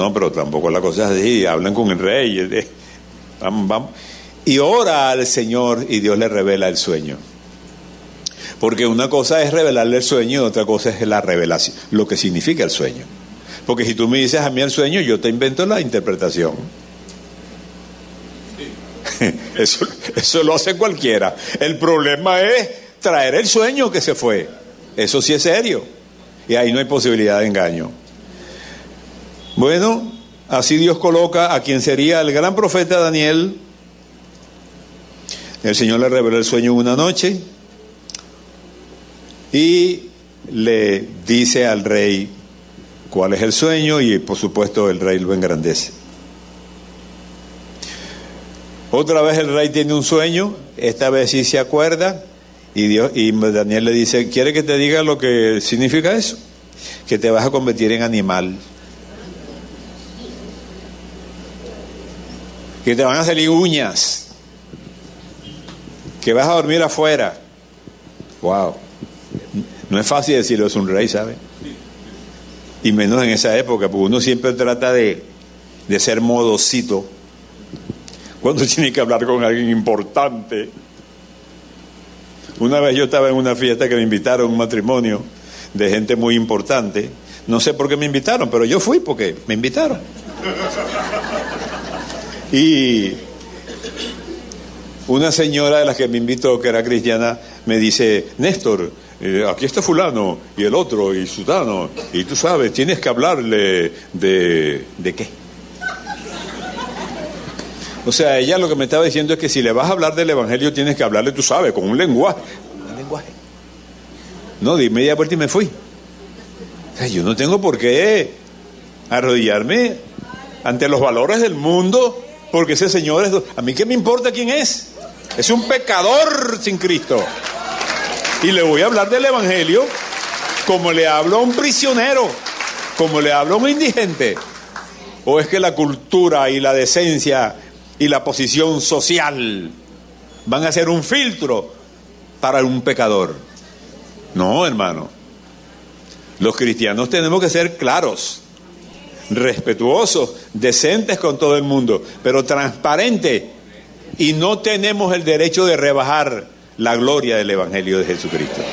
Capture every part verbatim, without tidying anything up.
no, pero tampoco la cosa es así, hablan con el rey, eh, vamos, vamos. Y ora al Señor y Dios le revela el sueño. Porque una cosa es revelarle el sueño y otra cosa es la revelación, lo que significa el sueño. Porque si tú me dices a mí el sueño, yo te invento la interpretación. Eso, eso lo hace cualquiera. El problema es traer el sueño que se fue. Eso sí es serio. Y ahí no hay posibilidad de engaño. Bueno, así Dios coloca a quien sería el gran profeta Daniel. El Señor le reveló el sueño en una noche y le dice al rey cuál es el sueño, y por supuesto el rey lo engrandece. Otra vez el rey tiene un sueño, esta vez sí se acuerda, y, Dios, y Daniel le dice, ¿quiere que te diga lo que significa eso? Que te vas a convertir en animal, que te van a salir uñas, que vas a dormir afuera. Wow, no es fácil decirlo, es un rey, ¿sabe? Y menos en esa época, porque uno siempre trata de, de ser modosito cuando tiene que hablar con alguien importante. Una vez yo estaba en una fiesta que me invitaron a un matrimonio de gente muy importante. No sé por qué me invitaron, pero yo fui porque me invitaron. Y una señora de las que me invitó, que era cristiana, me dice, Néstor, eh, aquí está fulano, y el otro, y sudano, y tú sabes, tienes que hablarle de... ¿De qué? O sea, ella lo que me estaba diciendo es que si le vas a hablar del evangelio, tienes que hablarle, tú sabes, con un lenguaje. Un lenguaje. No, di media vuelta y me fui. O sea, yo no tengo por qué arrodillarme ante los valores del mundo, porque ese señor es... ¿A mí qué me importa quién es? Es un pecador sin Cristo. Y le voy a hablar del evangelio como le hablo a un prisionero, como le hablo a un indigente. ¿O es que la cultura y la decencia y la posición social van a ser un filtro para un pecador? No, hermano. Los cristianos tenemos que ser claros, respetuosos, decentes con todo el mundo, pero transparentes. Y no tenemos el derecho de rebajar la gloria del evangelio de Jesucristo.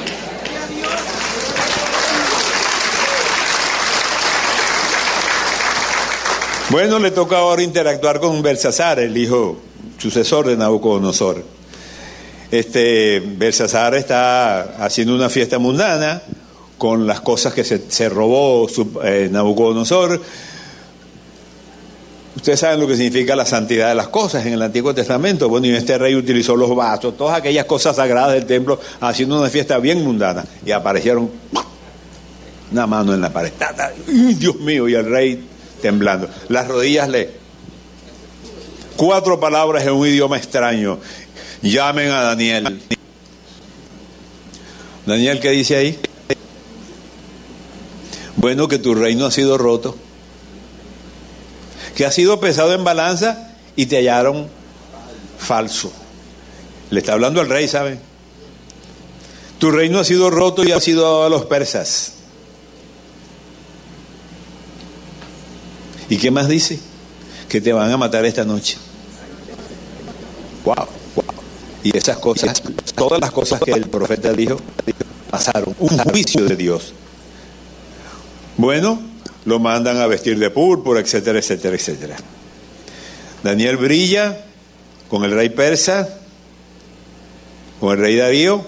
Bueno, le toca ahora interactuar con Belsasar, el hijo sucesor de Nabucodonosor. Este Belsasar está haciendo una fiesta mundana con las cosas que se, se robó su, eh, Nabucodonosor. Ustedes saben lo que significa la santidad de las cosas en el Antiguo Testamento. Bueno, y este rey utilizó los vasos, todas aquellas cosas sagradas del templo, haciendo una fiesta bien mundana. Y aparecieron una mano en la pared. ¡Ay, Dios mío! Y el rey temblando. Las rodillas le... Cuatro palabras en un idioma extraño. Llamen a Daniel. Daniel, ¿qué dice ahí? Bueno, que tu reino ha sido roto, que ha sido pesado en balanza y te hallaron falso. Le está hablando al rey, ¿saben? Tu reino ha sido roto y ha sido dado a los persas. ¿Y qué más dice? Que te van a matar esta noche. Wow, wow. Y esas cosas, todas las cosas que el profeta dijo, pasaron. Un juicio de Dios. Bueno, lo mandan a vestir de púrpura, etcétera, etcétera, etcétera. Daniel brilla con el rey persa, con el rey Darío,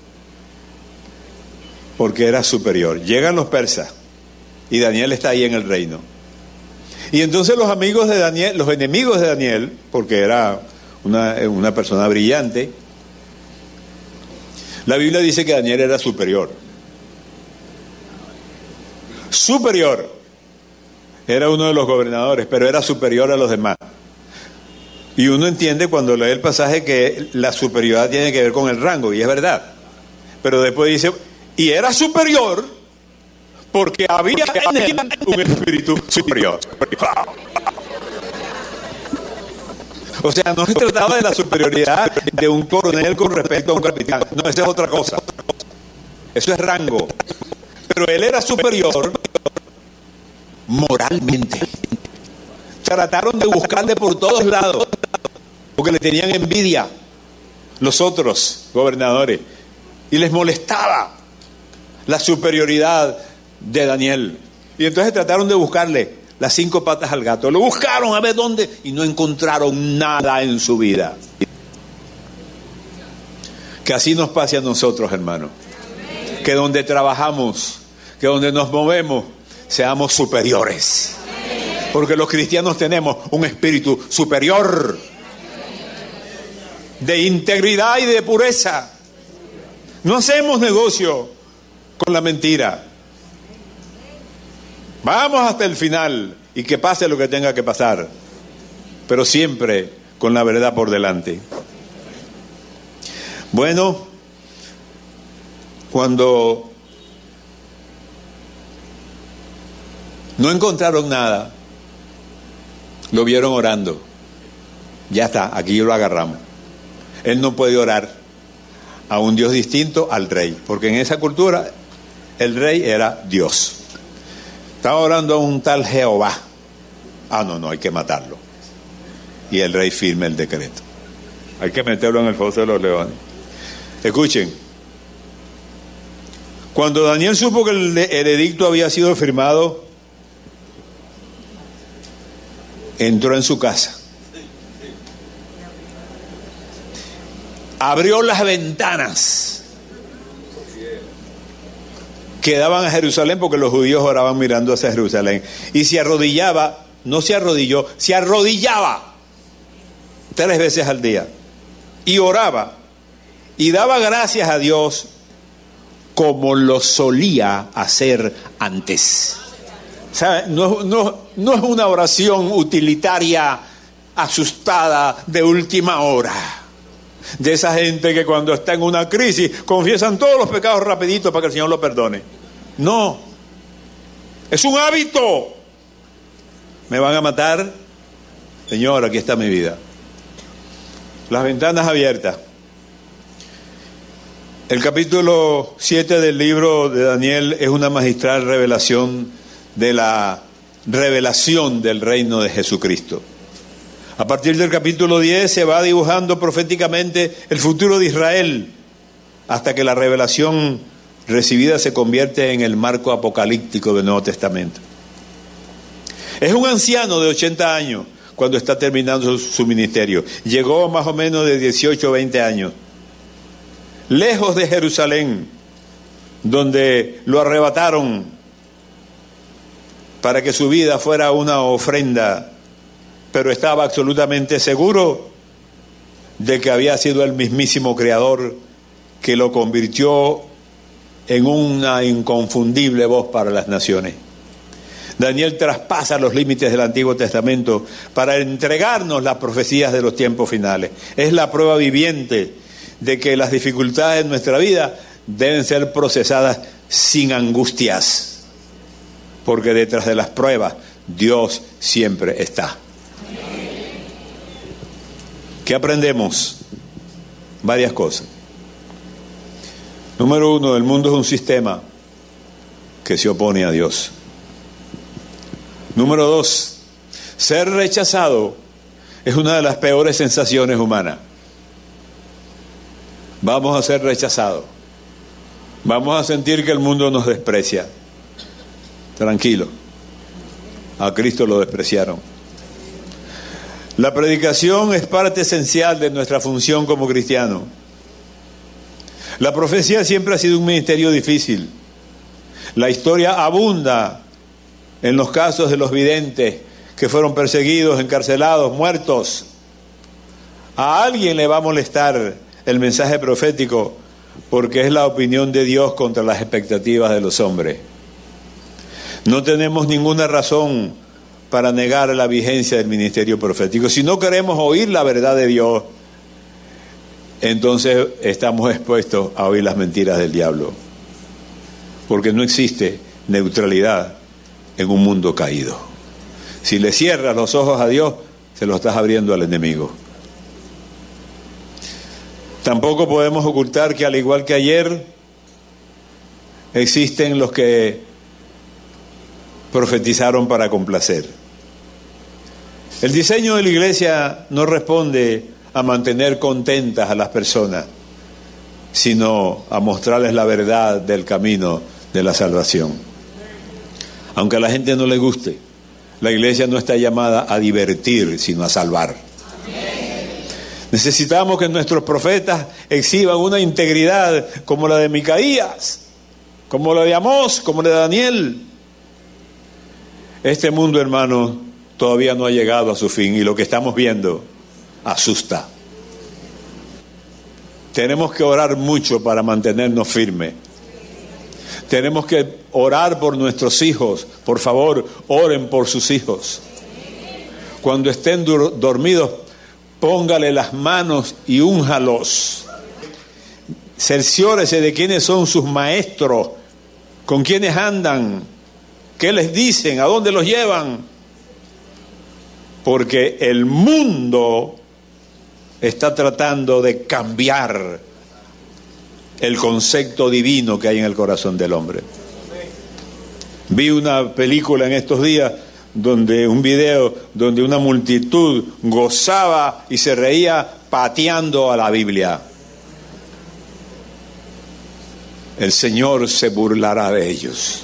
porque era superior. Llegan los persas y Daniel está ahí en el reino. Y entonces los amigos de Daniel, los enemigos de Daniel, porque era una, una persona brillante, la Biblia dice que Daniel era superior. Superior. Era uno de los gobernadores, pero era superior a los demás. Y uno entiende cuando lee el pasaje que la superioridad tiene que ver con el rango, y es verdad. Pero después dice, y era superior porque había en él un espíritu superior. O sea, no se trataba de la superioridad de un coronel con respecto a un capitán. No, esa es otra cosa. Eso es rango. Pero él era superior moralmente. Trataron de buscarle por todos lados, porque le tenían envidia los otros gobernadores, y les molestaba la superioridad de Daniel. Y entonces trataron de buscarle las cinco patas al gato. Lo buscaron a ver dónde y no encontraron nada en su vida. Que así nos pase a nosotros, hermanos. Que donde trabajamos, que donde nos movemos, seamos superiores. Porque los cristianos tenemos un espíritu superior, de integridad y de pureza. No hacemos negocio con la mentira. Vamos hasta el final y que pase lo que tenga que pasar, pero siempre con la verdad por delante. Bueno, cuando no encontraron nada, lo vieron orando. Ya está, aquí lo agarramos. Él no puede orar a un Dios distinto al rey, porque en esa cultura el rey era Dios. Estaba orando a un tal Jehová. Ah, no, no, hay que matarlo. Y el rey firma el decreto. Hay que meterlo en el foso de los leones. Escuchen. Cuando Daniel supo que el, el edicto había sido firmado, entró en su casa. Abrió las ventanas que daban a Jerusalén, porque los judíos oraban mirando hacia Jerusalén, y se arrodillaba, no se arrodilló, se arrodillaba tres veces al día, y oraba, y daba gracias a Dios como lo solía hacer antes. ¿Sabe? No, no, no es una oración utilitaria, asustada, de última hora, de esa gente que cuando está en una crisis confiesan todos los pecados rapidito para que el Señor lo perdone. No, es un hábito. ¿Me van a matar? Señor, aquí está mi vida. Las ventanas abiertas. El capítulo siete del libro de Daniel es una magistral revelación de la revelación del reino de Jesucristo. A partir del capítulo diez se va dibujando proféticamente el futuro de Israel, hasta que la revelación recibida se convierte en el marco apocalíptico del Nuevo Testamento. Es un anciano de ochenta años cuando está terminando su, su ministerio. Llegó más o menos de dieciocho o veinte años, lejos de Jerusalén, donde lo arrebataron para que su vida fuera una ofrenda, pero estaba absolutamente seguro de que había sido el mismísimo Creador que lo convirtió en una inconfundible voz para las naciones. Daniel traspasa los límites del Antiguo Testamento para entregarnos las profecías de los tiempos finales. Es la prueba viviente de que las dificultades de nuestra vida deben ser procesadas sin angustias, porque detrás de las pruebas Dios siempre está. ¿Qué aprendemos? Varias cosas. Número uno, el mundo es un sistema que se opone a Dios. Número dos, ser rechazado es una de las peores sensaciones humanas. Vamos a ser rechazados. Vamos a sentir que el mundo nos desprecia. Tranquilo. A Cristo lo despreciaron. La predicación es parte esencial de nuestra función como cristianos. La profecía siempre ha sido un ministerio difícil. La historia abunda en los casos de los videntes que fueron perseguidos, encarcelados, muertos. A alguien le va a molestar el mensaje profético porque es la opinión de Dios contra las expectativas de los hombres. No tenemos ninguna razón para negar la vigencia del ministerio profético. Si no queremos oír la verdad de Dios, entonces estamos expuestos a oír las mentiras del diablo, porque no existe neutralidad en un mundo caído. Si le cierras los ojos a Dios, se los estás abriendo al enemigo. Tampoco podemos ocultar que, al igual que ayer, existen los que profetizaron para complacer. El diseño de la iglesia no responde a mantener contentas a las personas, sino a mostrarles la verdad del camino de la salvación. Aunque a la gente no le guste, la iglesia no está llamada a divertir, sino a salvar. Necesitamos que nuestros profetas exhiban una integridad como la de Micaías, como la de Amós, como la de Daniel. Este mundo, hermano, todavía no ha llegado a su fin y lo que estamos viendo asusta. Tenemos que orar mucho para mantenernos firmes. Tenemos que orar por nuestros hijos. Por favor, oren por sus hijos. Cuando estén dur- dormidos, póngale las manos y únjalos. Cerciórese de quiénes son sus maestros, con quiénes andan, qué les dicen, a dónde los llevan. Porque el mundo está tratando de cambiar el concepto divino que hay en el corazón del hombre. Vi una película en estos días, donde un video donde una multitud gozaba y se reía pateando a la Biblia. El Señor se burlará de ellos.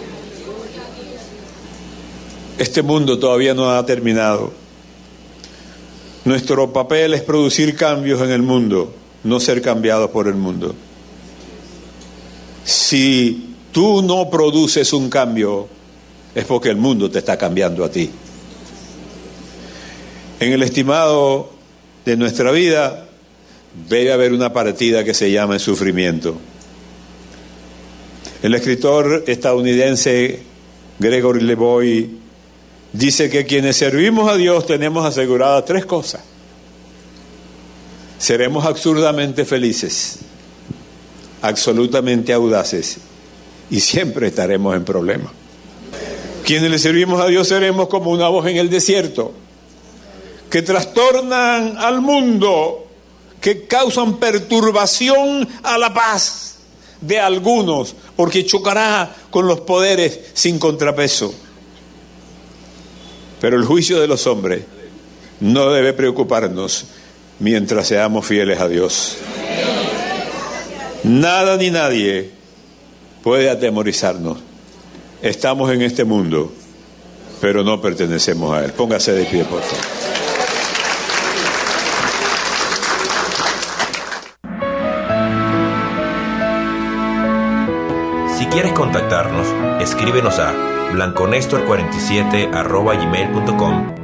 Este mundo todavía no ha terminado. Nuestro papel es producir cambios en el mundo, no ser cambiados por el mundo. Si tú no produces un cambio, es porque el mundo te está cambiando a ti. En el estimado de nuestra vida debe haber una partida que se llama el sufrimiento. El escritor estadounidense Gregory Levoy dice que quienes servimos a Dios tenemos aseguradas tres cosas. Seremos absurdamente felices, absolutamente audaces, y siempre estaremos en problemas. Quienes le servimos a Dios seremos como una voz en el desierto, que trastornan al mundo, que causan perturbación a la paz de algunos, porque chocará con los poderes sin contrapeso. Pero el juicio de los hombres no debe preocuparnos mientras seamos fieles a Dios. Nada ni nadie puede atemorizarnos. Estamos en este mundo, pero no pertenecemos a él. Póngase de pie, por favor. Si quieres contactarnos, escríbenos a blanconestor cuarenta y siete arroba gmail punto com